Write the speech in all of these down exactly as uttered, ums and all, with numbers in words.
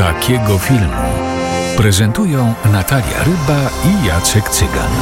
Takiego filmu prezentują Natalia Ryba i Jacek Cygan.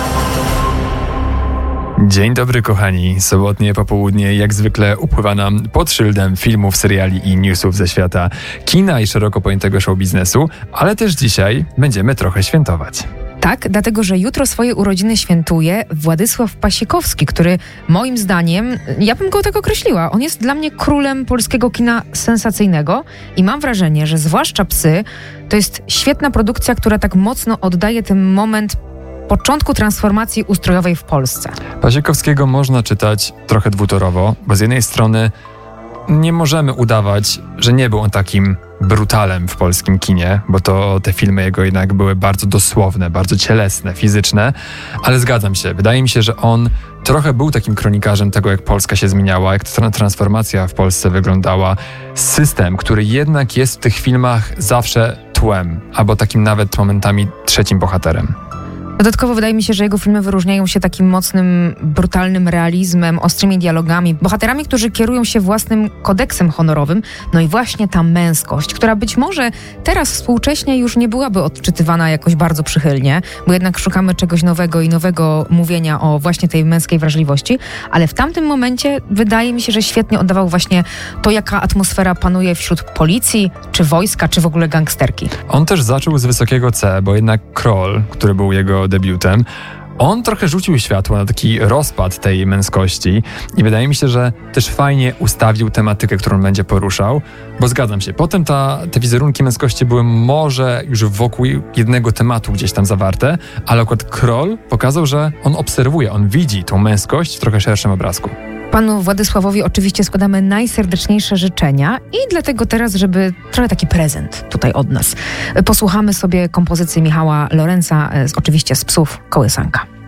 Dzień dobry kochani, sobotnie popołudnie jak zwykle upływa nam pod szyldem filmów, seriali i newsów ze świata kina i szeroko pojętego show biznesu, ale też dzisiaj będziemy trochę świętować. Tak, dlatego że jutro swoje urodziny świętuje Władysław Pasikowski, który moim zdaniem, ja bym go tak określiła, on jest dla mnie królem polskiego kina sensacyjnego i mam wrażenie, że zwłaszcza Psy to jest świetna produkcja, która tak mocno oddaje ten moment początku transformacji ustrojowej w Polsce. Pasikowskiego można czytać trochę dwutorowo, bo z jednej strony nie możemy udawać, że nie był on takim brutalem w polskim kinie, bo to te filmy jego jednak były bardzo dosłowne, bardzo cielesne, fizyczne, ale zgadzam się, wydaje mi się, że on trochę był takim kronikarzem tego, jak Polska się zmieniała, jak ta transformacja w Polsce wyglądała. System, który jednak jest w tych filmach zawsze tłem, albo takim nawet momentami trzecim bohaterem. Dodatkowo wydaje mi się, że jego filmy wyróżniają się takim mocnym, brutalnym realizmem, ostrymi dialogami, bohaterami, którzy kierują się własnym kodeksem honorowym. No i właśnie ta męskość, która być może teraz współcześnie już nie byłaby odczytywana jakoś bardzo przychylnie, bo jednak szukamy czegoś nowego i nowego mówienia o właśnie tej męskiej wrażliwości, ale w tamtym momencie wydaje mi się, że świetnie oddawał właśnie to, jaka atmosfera panuje wśród policji, czy wojska, czy w ogóle gangsterki. On też zaczął z wysokiego C, bo jednak Kroll, który był jego debiutem, on trochę rzucił światło na taki rozpad tej męskości i wydaje mi się, że też fajnie ustawił tematykę, którą będzie poruszał, bo zgadzam się, potem ta, te wizerunki męskości były może już wokół jednego tematu gdzieś tam zawarte, ale akurat Kroll pokazał, że on obserwuje, on widzi tą męskość w trochę szerszym obrazku. Panu Władysławowi oczywiście składamy najserdeczniejsze życzenia i dlatego teraz, żeby trochę taki prezent tutaj od nas, posłuchamy sobie kompozycji Michała Lorenza, oczywiście z Psów Kołysanka.